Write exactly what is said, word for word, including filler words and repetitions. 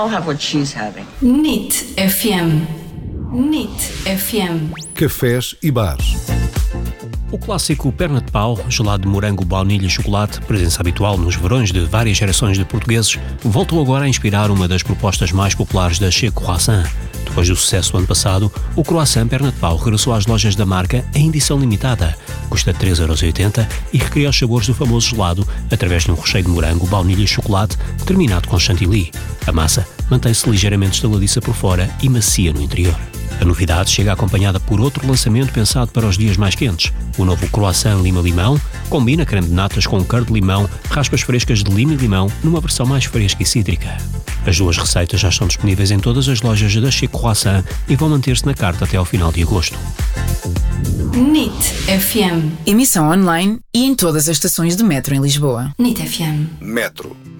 I'll have what she's having. N I T F M. N I T F M. Cafés e bares. O clássico perna de pau, gelado de morango, baunilha e chocolate, presença habitual nos verões de várias gerações de portugueses, voltou agora a inspirar uma das propostas mais populares da Chez Croissant. Depois do sucesso do ano passado, o croissant perna de pau regressou às lojas da marca em edição limitada. Custa três euros e oitenta centavos e recria os sabores do famoso gelado através de um recheio de morango, baunilha e chocolate terminado com chantilly. A massa mantém-se ligeiramente estaladiça por fora e macia no interior. A novidade chega acompanhada por outro lançamento pensado para os dias mais quentes. O novo croissant lima-limão combina creme de natas com curd de limão, raspas frescas de lima e limão numa versão mais fresca e cítrica. As duas receitas já estão disponíveis em todas as lojas da Chez Croissant e vão manter-se na carta até ao final de agosto. N I T F M. Emissão online e em todas as estações de metro em Lisboa. N I T F M. Metro.